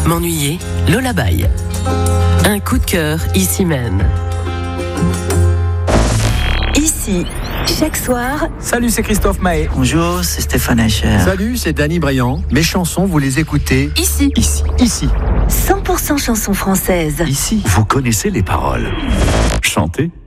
M'ennuyer, Lola Baye. Un coup de cœur, ici même. Ici, chaque soir. Salut, c'est Christophe Mahé. Bonjour, c'est Stéphane Echer. Salut, c'est Danny Briand. Mes chansons, vous les écoutez Ici. 100% chansons françaises. Ici. Vous connaissez les paroles. Chantez.